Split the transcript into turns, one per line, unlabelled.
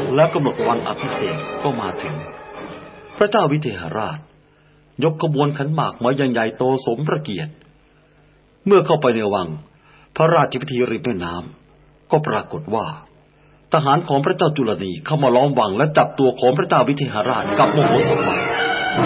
แล้วกำหนดวันอภิเษกก็มาถึงพระเจ้าวิเทหราชยกขบวนขันหมากมาอย่างใหญ่โตสมพระเกียรติเมื่อเข้าไปในวังพระราชพิธีริมแม่น้ำก็ปรากฏว่าทหารของพระเจ้าจุลนีเข้ามาล้อมวังและจับตัวของพระเจ้าวิเทหราชกับโมโหสถไว้